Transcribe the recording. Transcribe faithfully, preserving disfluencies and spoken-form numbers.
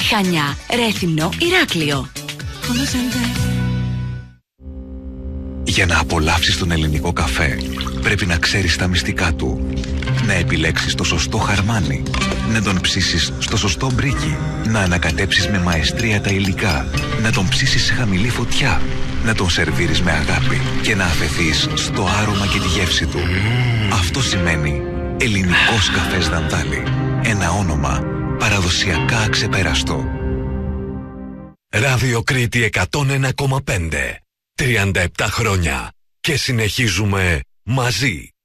Χανιά, Ρέθυμνο, Ηράκλειο. Για να απολαύσεις τον ελληνικό καφέ, πρέπει να ξέρεις τα μυστικά του. Να επιλέξεις το σωστό χαρμάνι, να τον ψήσεις στο σωστό μπρίκι, να ανακατέψεις με μαεστρία τα υλικά, να τον ψήσεις σε χαμηλή φωτιά, να τον σερβίρεις με αγάπη και να αφεθείς στο άρωμα και τη γεύση του. Mm. Αυτό σημαίνει ελληνικός καφές Δαντάλη. Ένα όνομα παραδοσιακά αξεπέραστο. Ράδιο Κρήτη εκατόν ένα κόμμα πέντε. τριάντα επτά χρόνια και συνεχίζουμε μαζί.